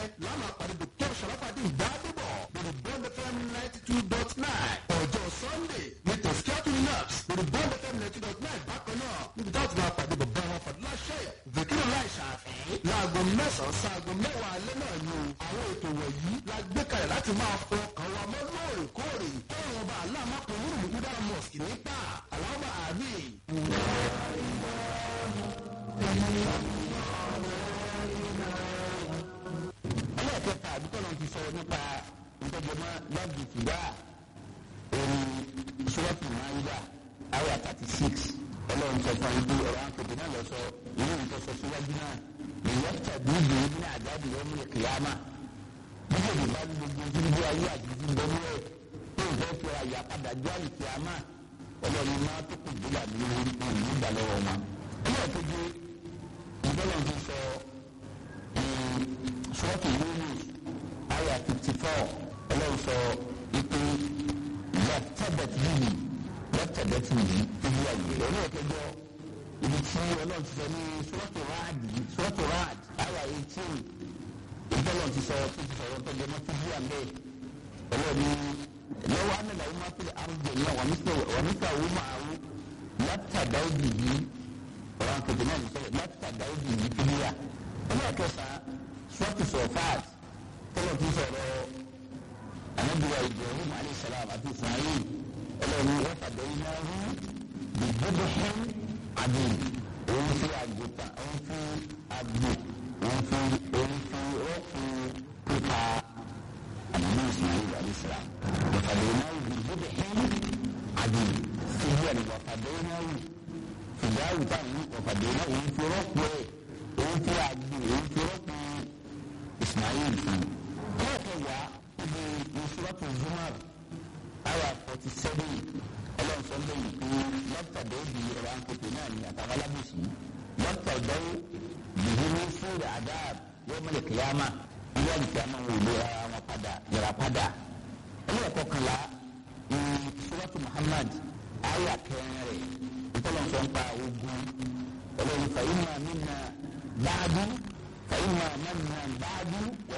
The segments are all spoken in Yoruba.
lánàá pàdé Dr. Sharafadin Gbadebo lórí Bond FM 92.9 ọjọ́ Sunday ní tẹ̀síkíátù nurse lórí Bond FM 92.9 bákan náà níbi táwọn ti máa pàdé bàbá wọn Fadila Sheikh Zakiru Lai Shafi'i láago mẹ́sàn-án sáago mẹ́wàá alẹ́ náà ni àwọn ètò wọ̀nyí la gbé kalẹ̀ láti máa fọ àwọn ọmọ lóòrèkóòrè kọ́ọ̀rọ̀ ọba aláàmápọ̀ nínú ìdá mosque nípa aláwọ̀ àbí. ẹlẹ́ẹ̀kẹta àdúgbò náà ti sọ nípa ìtọ́jọmọ́ lọ́ọ̀dù tìgbà orí Suratul Maida àyà 36 ọlọ́run sọ fún ẹni pé ọ̀rọ̀ àkọ́kọ́ náà lọ sọ ìlú ìtọ́sọ síwájú náà ìyẹ́pẹ̀tà bíbí ní àjáde ọmọ ìkìyàmà bíbélì bá ní gbogbo jíjí ayé àjíjí lọ́wọ́ ẹ̀ tó ń fẹ́ fi àyà padà jẹ́ ìkìyàmà ọlọ́run máa tó kù gbéra ní orí ìlú ìgbà lọ́wọ́ wọn. ẹlẹ́ẹ̀kejì ìbọ́lọ̀ ti sọ Suratu Yunus àyà 54 ọlọ́run sọ ìpè lọ́tẹ̀dẹ̀tì yìí ibi àgbè ẹlẹ́ẹ̀kẹjọ ibi tí ọlọ́run ti sọ ní Suratu Ra'd àyà 18 ìbọ́lọ̀ ti sọ tó ti sọ̀rọ̀ tọ́jú ọmọ fífi àgbẹ̀ ọlọ́run lọ́wọ́ ànàlà yìí máa fi àrùjẹ náà wà nípa òun máa wú látàdá òbí yìí ọ̀rọ̀ àkọ́kọ́ náà sọ̀rọ̀ látàdá òbí yìí fídíà ẹlẹ́ẹ̀kẹsà Suratu Safat tọ́lọ̀ ti sọ̀rọ̀ ànábìyà Ibrahim alayhi salam àti Ismail ọlọ́run wọ́n fàdé iná rú bìbọ́dọ̀hún àdé òun fi àgùntàn òun fi àgbò òun fi rọ́pò pípa ànábìyà Ismail alayhi salam wọ́n fàdé iná rú bìbọ́dọ̀hún àdé fìdí àná wọ́n fàdé iná rú fìdí àwùjọ wọ́n fàdé iná òun fi rọ́pò ẹ̀ òun fi àgbò òun fi rọ́pò Ismail fún ọlọ́kẹ̀wá ibi Suratul Zumar àyà 47 ọlọ́sọ̀ ń bẹ̀yìn pé lọ́tàdé di ọ̀rọ̀ àǹkókò náà ní àtàwọn alábòsí lọ́tàdé bìbí ní fúrẹ̀ àdáàb yóò mọ̀lẹ̀ kìyàmà ilé àlùkìyàmà wò lé ara wọn padà yàrá padà ẹlẹ́ẹ̀kọkànlá ní Suratu Muhammad àyà kẹrin rẹ̀ ìtọ́lọ́sọ̀ ń pa ogun ọlọ́run fàyínà minna ba'du fàyínà minna ba'du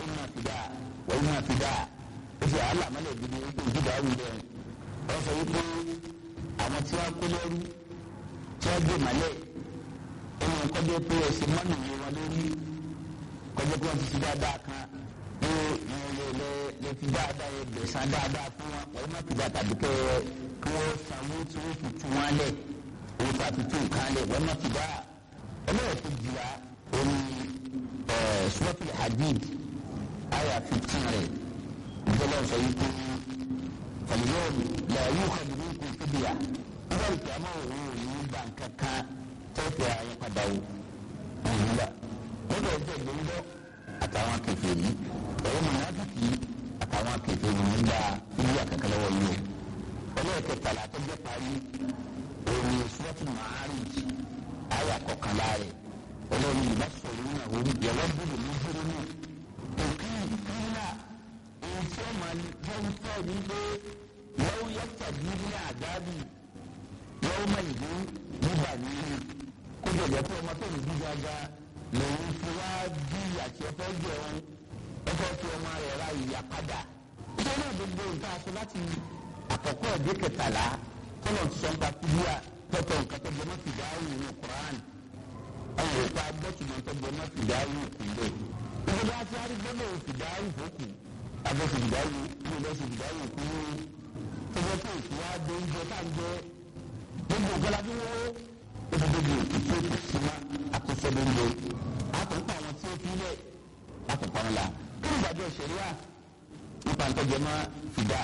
wàyínà fìdá ṣe àlàmọ́lẹ̀ ìdílé ìdílé àwùjọ wọ́n sọ wípé àwọn tí wọ́n kó lẹ́rú tí wọ́n gbé màlẹ̀ ẹnu kọjá pé ẹsẹ̀ mọ́nù yìí wọn lórí kọjá pé wọ́n ti fi dáadáa kan pé lè fi dáadáa yẹ gbẹ̀sán dáadáa fún wọn wọ́n má fi dá tàbí kí wọ́n sanwó tí wọ́n fi tún wọn lẹ̀ owó tí a fi tún nǹkan lẹ̀ wọ́n má fi dá ẹlẹ́yẹ̀kẹ́ jìlá orí Suratul Hadid àyà 15 rẹ̀ ìjọba sọ yìí pé fàlìyọ́ọ̀mù làyè ìkàdùnú kò fìdíyà nígbà tí a máa wò ó ní bàǹkà kan tẹ́tẹ́ ayé padà wò nígbà lọ́dọ̀ ẹgbẹ́ ìgbẹ́ńdọ́ àtàwọn kèfèrí ẹ̀rọ mọ̀nàdìkì àtàwọn kèfèrí nígbà ilé àkàkọ́lọ́wọ́ yìí ẹlẹ́ẹ̀kẹtàlá tó jẹ́ parí òní Suratul Ma'arij àyà kọkànlá rẹ̀ ọlọ́run ìbá sọ̀rọ̀ nínú àwọn olùjẹ́wọ́ gbọ́dọ̀ ní dúró náà òkè ìpínlẹ̀ tí ó máa jẹ́ ìfẹ́ ní pé lọ́wọ́ yẹ́tà bí ní àdábì lọ́wọ́ máa ìlú nígbà nínú kó jẹ̀jẹ̀ pé ọmọ tó ń bí dáadáa lòun fi wá bí àti ẹ̀fọ́ jẹun ẹ̀fọ́ tí ọmọ rẹ̀ ra ìyá padà. ìṣe náà gbogbo nǹkan aṣọ láti àkọ́kọ́ ẹ̀dẹ́ kẹtàlá tọ́lọ̀ ti sọ nípa fídíà tọ́tọ̀ nǹkan tó jẹ́ mọ́ fìdáwù ní Quran àwọn òkú agbọ́tùmọ̀ tó jẹ́ mọ́ fìdáwù kùlẹ̀. ìjọba àti arígbọ́nà fìdáwù fòkù agbẹ́sẹ̀ ìdáyé ní ìlẹ́sẹ̀ ìdáyé kúrú tẹ́lẹ̀ tó ìtú wá dé oúnjẹ tá ń jẹ gbogbo ìgbọ́lá bí wọ́n ó ti gbogbo ìtú ètò símá àkóso lóúnjẹ àtúntò àwọn tí ó fi lẹ̀ àtúntò wọn la kí ni ìdájọ́ ìṣẹ̀ríà nípa ìtọ́jọ́ máa fìdá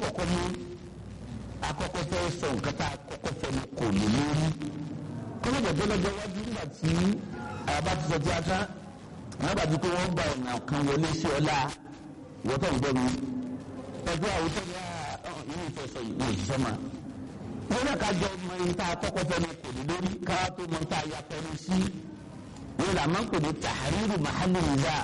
àkọ́kọ́ fẹ́ sọ nǹkan tá àkọ́kọ́ fẹ́ ni kò lè lórí kọ́lọ́dọ̀ gbọ́dọ̀ wájú nígbà tí àbá ti sọ tí a tán àwọn àbájú pé wọ́n gba ọ̀nà kan wọlé sí ọlá wọ́tọ̀ ń gbẹ́mi ẹgbẹ́ àwùjọ ní inú ìfẹsọ̀ ìwé ìṣiṣẹ́ máa. wọ́n náà ká jọ mọ ní tá a kọ́kọ́ fẹ́ ní kò ní lórí ká tó mọ tá a ya pẹ́ẹ́nu sí. wọ́n là máa ń pè ní tahriru mahalli niza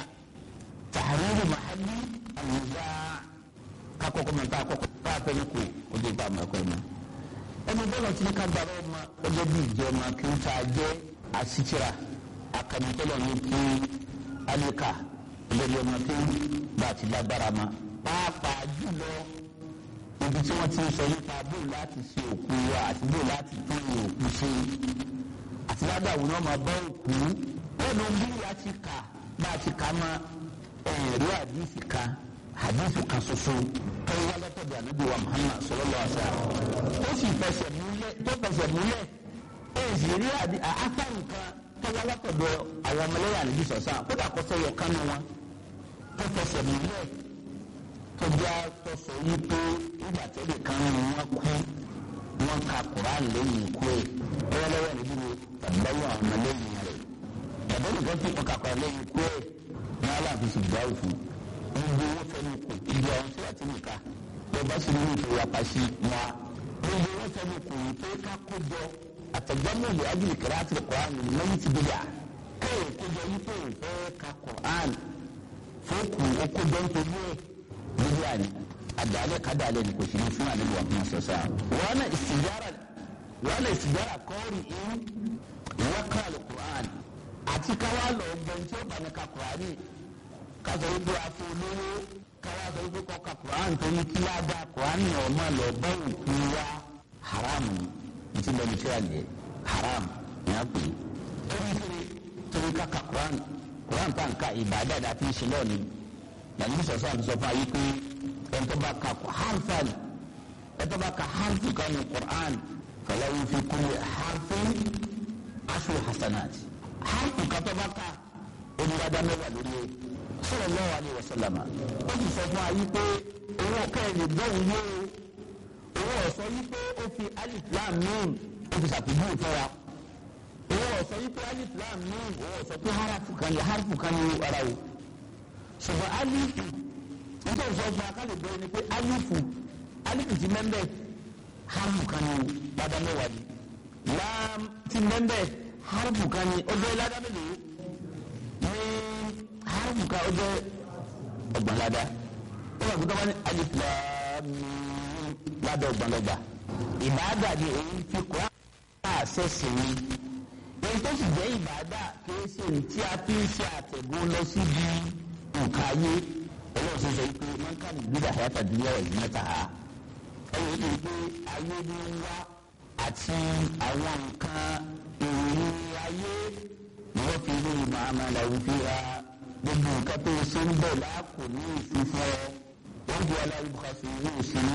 ká kọ́kọ́ mọ tá a kọ́kọ́ tá a fẹ́ ní kò ó dé bá ọmọ ẹ̀kọ́ ẹ̀ mọ́. ẹni bọ́lá tí ní ká gbàrọ́ ọmọ ọjọ́ bí ìjọ ọmọ kí n ta jẹ́ àṣìṣira akànnìtọ́lọ̀ ní kí alika lórí ọmọ tó bá ti lágbára ma pàápàá jùlọ ibi tí wọ́n ti ń sọ nípa bó láti ṣe òkú wa àti bó láti tún òkú ṣe àti ládàwọ̀ náà máa bá òkú lẹ́nu bí a ti kà bá a ti kà má ẹ̀rí àdìsí kan ṣoṣo tó wá látọ̀dọ̀ ànábì wa Muhammad sallallahu alaihi wasallam ó sì fẹsẹ̀ múlẹ̀ èsì rí àáfà nǹkan tó wá látọ̀dọ̀ àwọn ọmọlẹ́yìn ànábì sọ̀sán kódà kó sọ yọ kánú wọn tó fẹsẹ̀ múlẹ̀ tó jẹ́ àtọ́sọ yìí pé nígbà tẹ́lẹ̀ kan ní wọ́n kú wọ́n ka Quran lẹ́yìn ikú ẹ̀ lọ́wọ́lọ́wọ́ níbi ni tàbíláyọ̀ àwọn ọmọlẹ́yìn rẹ̀ ẹ̀dọ́ nìkan tí wọ́n kàkọ́ lẹ́yìn ikú ẹ̀ ní aláàfin sì gbá òfin gbogbo wọn fẹnu kù ibi àwọn tí wàá ti nìka bẹ́ẹ̀ bá sì ní ìfowó apàṣẹ wa gbogbo wọn fẹnu kù pé ká kójọ àtẹ̀jámọ̀lẹ̀ ajínigbé kẹrẹ́ àti Quran lẹ́yìn ti bíyà kéè kójọ yìí pé òun fẹ́ ka Quran fóòkù okójọ nítorí ẹ̀ bíyà ni àdàlẹ́ kádàlẹ́ ni kò sí ní fún àlejò wa fún ọ̀sọ̀ọ̀sọ̀ wọn náà ìsìjára kọ́ọ̀rì ìwọ́n ká lè Quran àti káwá lọ gbọ́n tí ó bá ní ka Quran kásọ̀ wípé afọ olówó káwá sọ wípé kọ́ka Quran tó ní kí á dá Quran ní ọmọ lọ bá òkú wa haram ní ti lọ́ọ́ ní tí a lè haram ní a pè é torí kaka Quran tá n ka ìbàdàn àti ìṣẹ̀lẹ̀ ni yàrá ní sọ̀sọ́ àti sọ̀fọ̀ ayé pé ẹ̀ńtọ́ bá ka harfan ẹ̀ńtọ́ bá ka harfi kan ní Quran falahu fi kulli harfin ashru hasanat harfi kan tó bá ka olùwádà mẹ́wàá lórí ẹ̀ sallallahu alaihi wasallam ó sì sọ fún ayé pé owó kẹ́hìndé gbọ́hùn yóò owó ọ̀sọ́ yìí pé ó fi alif lam mim ó fi ṣàpèjúwe fún wa owó ọ̀sọ́ yìí pé alif lam mim owó ọ̀sọ́ pé harafu kan ní ara o ṣùgbọ́n alifu nítorí sọ fún akálẹ̀ gbọ́ ni pé alifu ti mẹ́mbẹ́ harafu kan ní ládá mẹ́wàá ni lam ti mẹ́mbẹ́ harafu kan ní ọjọ́ ládá mélòó harafu kan ọjọ́ ọgbọ̀n ládá ó wà gbọ́dọ̀ wá ní alif lam mim ládá ọgbọ̀n lọ́gbà ìbáàdà ni èyí fi kọ́ àṣẹṣe ni èyí tó sì jẹ́ ìbáàdà kìí ṣe tí a fi ń ṣe àtẹ̀gùn lọ síbi nǹkan ayé ọlọ́run ṣe sọ pé mọ́ńkà ní gbígbà àyàtà dúró ẹ̀yìn mẹ́ta ha ẹ̀yìn tó pé ayé ní wá àti àwọn nǹkan ìròyìn ayé ni wọ́n fi rí màmá làwọn fi ra gbogbo nǹkan tó ṣe ń bọ̀ láàkó ní ìfúnfọ́ wọ́n bu aláìbùkásí ní òṣèlú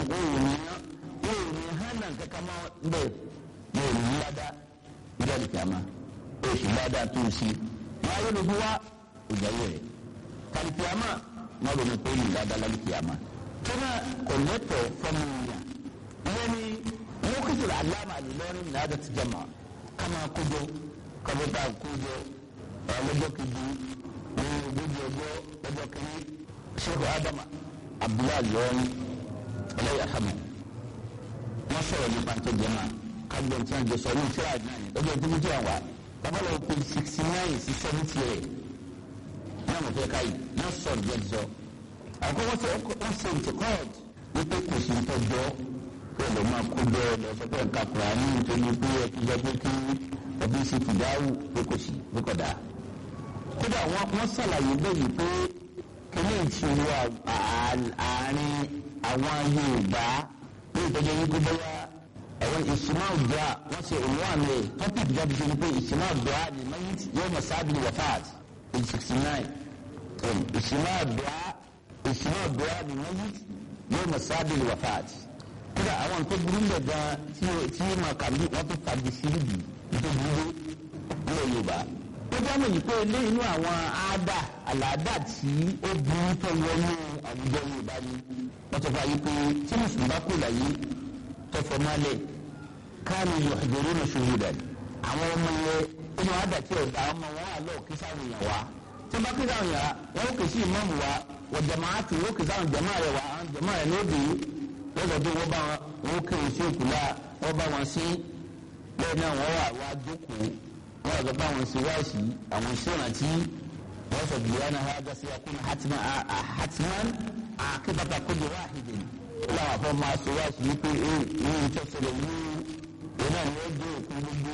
òòrùn hànà kankan máa ń bẹ̀ ní òòrùn ládàá ìjọ ìkàmá oṣù ládàá tó ń ṣe wọn ayé ló fi wá ìjàyè rẹ̀ kàlìkìyàmá wọn lò ní pé ìlú ládàá lálìkìyàmá tó náà kò lẹ́tọ̀ fọmọ ìyà ìyẹn ni wọn kí sọ̀rọ̀ aláàmà àlùlọ́rin ní àdá ti jẹmọ́ kàmá kójọ kọ́mẹ́tà kójọ ọlọ́jọ́ kejì ní ogójì ọjọ́ kejì Sheikh Adam Abdullahi lọ́rin ẹlẹ́yàhámù wọ́n sọ̀rọ̀ nípa tó jẹmọ́ kájọ tí wọ́n jẹ sọ ní ìṣẹ́ àdínàní lọ́jọ́ ìdíjú tí wọ́n wá babalọ̀ pé 69 sí 70 rẹ̀ náà mo fẹ́ ká yìí náà sọ̀rọ̀ jẹ́ jọ àkọ́kọ́ wọ́n ṣe ìtìkọ́ọ̀d wípé kò sí ìtọ́jọ́ pé lọ́ máa kó jọ lọ sọ pé nǹkan kura ní nítorí pé ẹ̀kíjọ pé kí ọbí ṣe fìdáwù pé kò sí pé kò dáa kódà wọ́n ṣàlàyé bẹ́ẹ̀ pé kíní ìṣòro àárín àwọn Yorùbá ní ìtọ́jú yìí kó bẹ́yà àwọn ìṣìmáà dùá wọ́n ṣe òun àmì tọ́pìkì jáde ṣe ni pé ìṣìmáà dùá ni mayit yóò mọ̀ sábì ní wafat in 69 ìṣìmáà dùá ni mayit yóò mọ̀ sábì ní wafat kódà àwọn tó burú lẹ̀ gan tí mà kàbí wọ́n tó fàdí síríbì tó burú ní Yorùbá ó já mọ̀ yìí pé ilé inú àwọn àlàádà tí ó burú tó wọnú àwùjọ Yorùbá ni wọ́n tó fà yí pé tí mùsùlùmí bá kú láyé tọfọmọlẹ káàní yọ̀hìdòrò ní ṣòwòdà àwọn ọmọ yẹn inú àdàtì ọ̀dà ọmọ wọn àlọ́ òkè sáwọn èèyàn wa tí wọ́n bá kí sáwọn èèyàn wọn ó kè sí ìmọ̀ọ́mù wa wọ́n jẹ̀mọ́ àti wọ́n ó kè sáwọn jẹ̀mọ́ rẹ̀ wá àwọn jẹ̀mọ́ rẹ̀ ní òde lọ́sọ̀ tó wọ́n bá wọn kè sí òkú la wọ́n bá wọn sí bẹ́ẹ̀ náà wọ́n wà wá jókòó wọ́n wà gbọ́ àwọn sí wáàsí àwọn sí ìrántí wọ́n sọ bìyànà ha gasi akuna hatiman akibata kulli wahidin láwọn afọ máa sọ wá sí pé ní ìtọ́sẹ̀lẹ̀ ní ìlànà ní ọjọ́ òkú gbogbo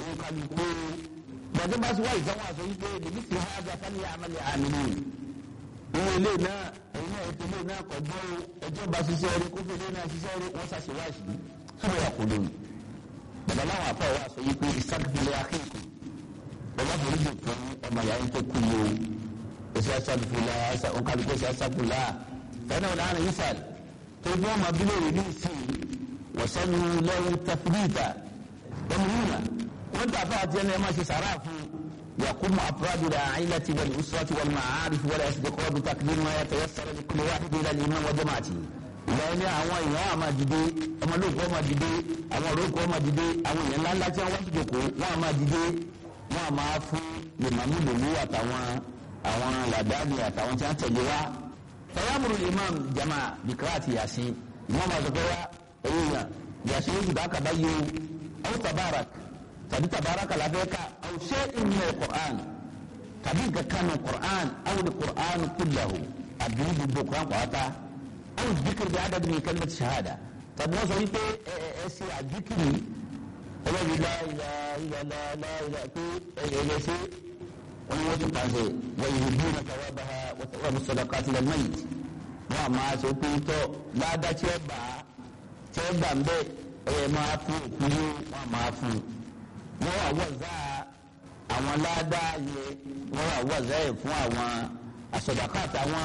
ìkàlùkù gbọ̀dọ̀ bá sọ wá ìsanwó àṣọ yìí pé bèbí fi hàn ájà fálẹ̀ àmàlẹ̀ àmìlì ìwé ilé náà èyí náà ètò ilé náà kọ̀ gbọ́ ẹjọ́ bá ṣiṣẹ́ rí kó fi ilé náà ṣiṣẹ́ rí wọ́n ṣàṣewáṣì fún ìyà kò lónìí. bàbá láwọn àpá wa sọ yìí pé ìsàkìlẹ̀ akéèkó bàbá foríjì fún ọmọ ìyá yín tó kú ní o ẹsẹ̀ asàdùfúlà òǹkàlùkọ́ ẹsẹ̀ asàdùfúlà fẹ́ẹ́ náà láàrin ìsàl tó gbọ́ ọmọ abúlé rẹ̀ ní ìsìn wọ̀sánú lẹ́yìn tẹfúdìtà ọmọlúwà wọ́n tà fún àti ẹni ẹ̀ máa ṣe sàrà fún يقوم أفراد العائلة والأسرة والمعارف والأصدقاء بتقديم ما يتيسر لكل واحد إلى الإمام وجماعته. lẹ́yìn àwọn èèyàn àmà dìde ọmọlúwà ọmọ dìde àwọn olóòkú ọmọ dìde àwọn èèyàn ńláńlá tí wọ́n ti jòkó wọ́n àmà dìde wọ́n àmà fún lèmàmú lòlú àtàwọn àwọn làdáni àtàwọn tí wọ́n tẹ̀lé wá. fayamuru imam jama bikiraati yasin ìmọ̀ máa sọ pé wá èèyàn yasin yóò dìbò àkàbá yìí o aw tabarak tàbí tabaraka la fẹ́ ká aw shay'in min al-Qur'an tàbí kankan ní Qur'an aw al-Qur'an kullahu àbí gbogbo Qur'an kọ́ta aw dhikr bi adad min kalimati shahada tàbí wọ́n sọ wípé ẹsẹ̀ àdìkìrì ọlọ́run láìláìláìláìláì pé ẹ̀yẹ̀lẹ́sẹ̀ wọ́n ti pàṣẹ wọ́n yìí bí wọn tàwa bá wọ́n tàwa bí sadaqati lil mayyit wọ́n a máa ṣe pé tọ́ ládàá tí ẹ bá ń bẹ́ ẹ máa fún òkú yóò wọ́n a máa fún wọ́n wà wọ́zà àwọn ládàá yẹ wọ́n wà wọ́zà yẹ fún àwọn àsọdàkàtà àwọn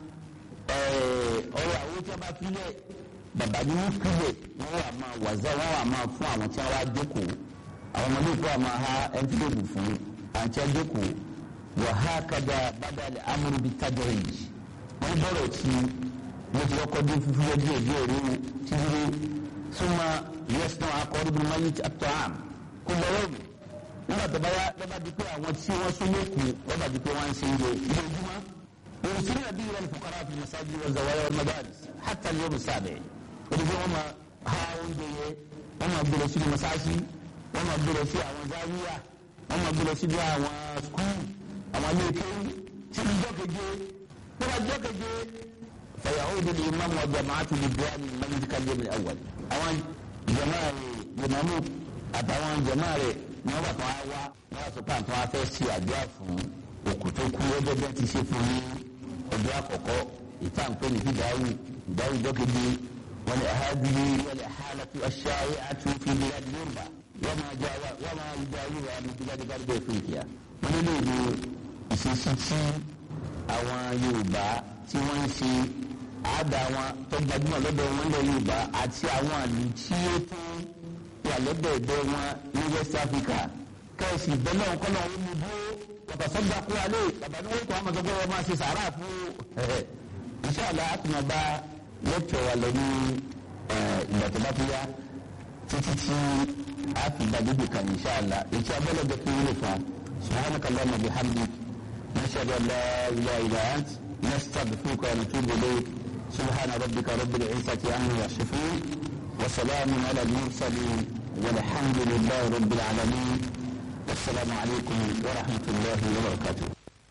ọ̀rọ̀ àwọn tí a bá kílẹ̀ bàbá yìí wọ́n kílẹ̀ wọ́n wà máa wọ́zà wọ́n wà máa fún àwọn tí wọ́n wá jókòó àwọn ọmọdé kó wà máa ha ẹnfílẹ̀bù fún àwọn tí wọ́n jókòó wọ́n ha kájà bàdàlẹ̀ amúrú bíi tajarij wọ́n bọ̀rọ̀ tí wọ́n ti kọ́kọ́ dé fúfú yẹ díẹ̀ díẹ̀ rí títí súnmọ́ yẹ́sùn akọ́rí bí wọ́n yí àtọ́ àm kó lọ́wọ́ mi nígbà tó bá yá lọ́ba di pé àwọn tí wọ́n sún lókù lọ́ba di pé wọ́n ń ṣe ilé ilé ojúmọ́ òun sí náà bí ìrẹ́ ní fukara fi masáàjì wọn zawaya wọn madaris hàtà ní ọdún sábẹ̀ òun bí wọ́n máa ha oúnjẹ yẹ wọ́n máa gbé lọ sí masáàjì wọ́n máa gbé lọ sí àwọn záwíyà wọ́n máa gbé lọ sí àwọn skul àwọn ilé kéwù tí ní jọ́keje tọ́ba jọ́keje fẹ̀yàwó di imam wa jamaatu di bíyà ní mẹ́lẹ́díkà lẹ́mìí awal àwọn jamaa jamamu àtàwọn jama rẹ̀ ní wọ́n bá tán á wá wọ́n á sọ pé àtúntò afẹ́ sí àdúrà fún òkú tó kú ọjọ́ bẹ́ẹ̀ ti ṣe fún ní ọjọ́ àkọ́kọ́ ìta nǹkan ní ìdáwù dọ́kẹ́dé wọn ni ahadìyẹ wọlé ahálàtú aṣááyé àtúnfin ní adé yorùbá wọ́n máa já yorùbá ní gbígbádégbádé bẹ́ẹ̀ fún ìkìyà wọ́n nílò ìlú ìṣesí tí àwọn yorùbá tí wọ́n ń ṣe àádá wọn tó gbajúmọ̀ lọ́dọ̀ wọn lọ yorùbá àti àwọn àlù tí ó tún lẹ́gbẹ̀ẹ́gbẹ́ wọn ní West Africa kẹ́sì bẹ́lẹ̀ ọ̀kọ́lọ̀ ọ̀hún mi dúró ọ̀tọ̀sọ́gbà kú alẹ́ bàbá ní wọ́n kọ́ àmọ́ sọ́gbà wọn máa ṣe sàárà fún inṣàlá àtúnọ̀bá lẹ́tọ̀ wà lọ ní ìgbà tó bá tó yá títí tí a fi gbàgbé kan inṣàlá ètò abẹ́lẹ́gbẹ́ fún wọlé fún subhanaka Allahumma bihamdik nashhadu an la ilaha illa ant nastaghfiruka wa natubu ilayk subhana rabbika rabbil izzati amma yasifun وسلام على المرسلين والحمد لله رب العالمين والسلام عليكم ورحمة الله وبركاته.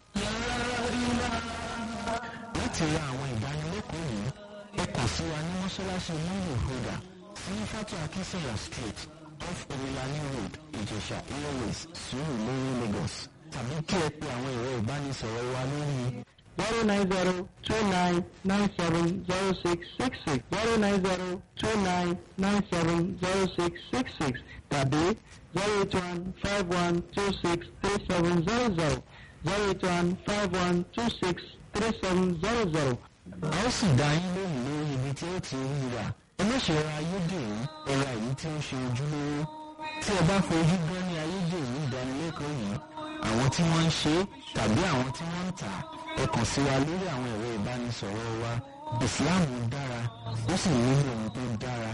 láti ra àwọn ìdánilẹ́kọ̀ọ́ yìí ẹ kàn sí wa ní mọ́ṣáláṣí Nuru Huda ní Fatu Akinsanya Street off Omilani Road Ìjẹ̀ṣà Airways Surulere Lagos tàbí kí ẹ pe àwọn ẹ̀rọ ìbánisọ̀rọ̀ wa lórí 09029970666 09029970666 tàbí 08151263700 08151263700. a ó sì dá yín lóhùn lórí ibi tí ó ti rí wa ẹ má ṣe ra ayédèrú ẹ̀rọ èyí tí ó ṣe ojúlówó tí ẹ bá fojú gan ní ayédèrú ìdánilẹ́kọ̀ọ́ yìí àwọn tí wọ́n ń ṣe tàbí àwọn tí wọ́n ń tà ẹ kàn sí wa lórí àwọn ẹ̀rọ ìbánisọ̀rọ̀ wa ìsìláàmù dára ó sì nílò ohun tó dára.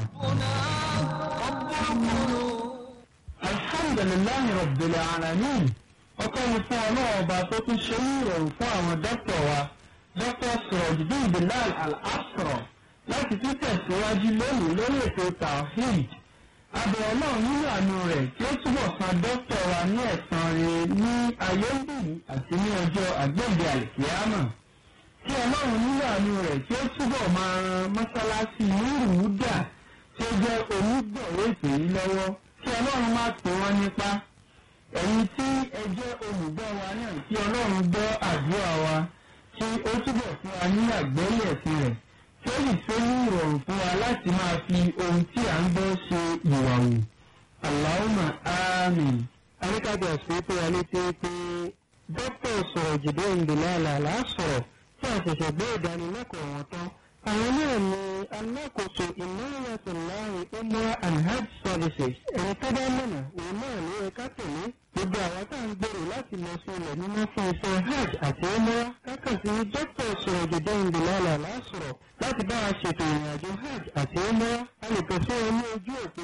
alhamdulillahi rabbil alamin ọpẹ́ ni fún ọlọ́run ọba tó tún ṣe ní ìrọ̀rùn fún àwọn dókítà wa dr Sirojudeen Bilal Al-Asra láti tún tẹ̀síwájú lónìí lórí ètò tawhid abẹ́ ọlọ́run nínú àánú rẹ̀ tí ó túbọ̀ san dókítà wa ní ẹ̀san rere ní ayé yìí àti ní ọjọ́ àgbéǹde àlìkíyámà tí ọlọ́run nínú àánú rẹ̀ tí ó túbọ̀ máa ran mọ́sálásí Nuru Huda tí ó jẹ́ onígbọ̀wé ètò yìí lọ́wọ́ tí ọlọ́run má pè wọ́n nípa ẹ̀yin tí ẹ jẹ́ olùgbọ́ wa náà tí ọlọ́run gbọ́ àdúrà wa tí ó túbọ̀ fún wa ní àgbọ́lé ẹ̀sìn rẹ̀ tí ó sì fẹ́ ní ìrọ̀rùn fún wa láti máa fi ohun tí à ń gbọ́ ṣe ìwà wù. Allahumma àmín. Aríkàbí àṣírí pé wa létí pé dókítà Sirojideen Bilal Al-Asra tí a ṣẹ̀ṣẹ̀ gbé ìdánilẹ́kọ̀ọ́ wọn tán. Àwọn náà ni alákòóso Inayatullahi Umrah and Hajj Services. Ẹni tó bá mọ̀nà òun náà ní ẹ̀ka tẹ̀lé. Gbogbo àwọn tá à ń gbèrò láti lọ sí ilẹ̀ mímọ́ fún iṣẹ́ hajj àti umrah kákà sí dókítà Sirojideen Bilal Al-Asra láti bá a ṣètò ìrìnàjò hajj àti umrah. A lè pè fún wọn ní ojú òpó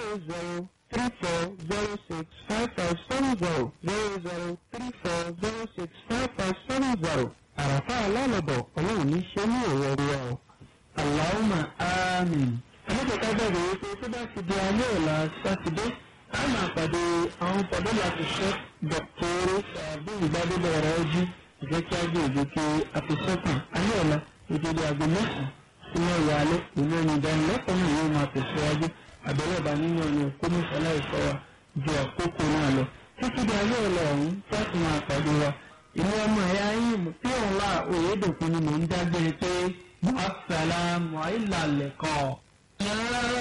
0034065570 àràfà alálọ̀bọ̀ ọlọ́run ní ṣe ní òwò orí wa o. Allahumma àmín. Àmọ́tẹ̀ká bẹ̀rẹ̀ wípé tó bá ti di alẹ́ ọ̀la sátidé a máa pàdé àwọn pàdé láti ṣe dọ̀tọ́rọ̀ tàbí ìgbàdébọ̀ ọ̀rọ̀ ojú ìjẹ́ kí á gbé ìgbé kí a fi sọ́kàn alẹ́ ọ̀la ìdíje aago mẹ́sàn-án sí mẹ́wàá alẹ́ ìlú ẹni ìdánilẹ́kọ̀ọ́ náà yóò máa tẹ̀síwájú àbẹ̀rẹ̀ ìbá nínú ọ̀nà kọ́míṣọ́ aláìsọ wa ju àkókò náà lọ. Títí di alẹ́ ọ̀la ọ̀hún láti máa pàdé wa. Ìlú ọmọ ẹ̀yà yìí tí òun wà Oyèdòkun ni mò ń dágbére pé assalamu alaikum.